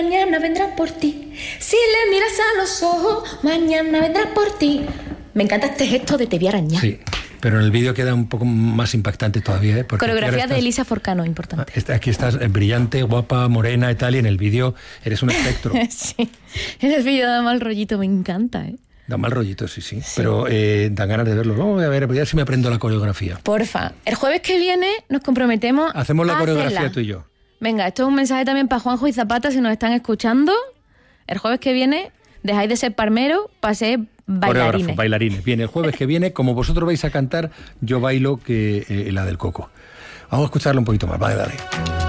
Mañana vendrá por ti. Si le miras a los ojos, mañana vendrá por ti. Me encanta este gesto de te voy a arañar. Sí, pero en el vídeo queda un poco más impactante todavía, ¿eh? Porque coreografía de Elisa Forcano, importante. Aquí estás brillante, guapa, morena y tal, y en el vídeo eres un espectro. Sí, en el vídeo da mal rollito, me encanta, ¿eh? Da mal rollito, sí. Pero dan ganas de verlo. Voy a ver si me aprendo la coreografía. Porfa, el jueves que viene nos comprometemos Hacemos la a coreografía hacerla. tú y yo. Venga, esto es un mensaje también para Juanjo y Zapata, si nos están escuchando. El jueves que viene dejáis de ser parmeros para ser bailarines. Bailarines. Bien, el jueves que viene, como vosotros vais a cantar, yo bailo que la del Coco. Vamos a escucharlo un poquito más. Vale, dale.